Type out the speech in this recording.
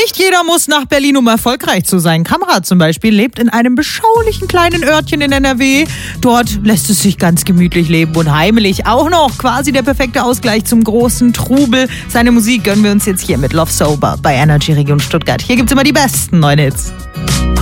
Nicht jeder muss nach Berlin, um erfolgreich zu sein. Kamera zum Beispiel lebt in einem beschaulichen kleinen Örtchen in NRW. Dort lässt es sich ganz gemütlich leben und heimelig auch noch. Quasi der perfekte Ausgleich zum großen Trubel. Seine Musik gönnen wir uns jetzt hier mit Love Sober bei Energy Region Stuttgart. Hier gibt's immer die besten neuen Hits.